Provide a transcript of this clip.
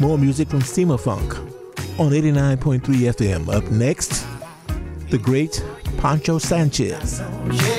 More music from Steamer Funk on 89.3 FM. Up next, the great Pancho Sanchez.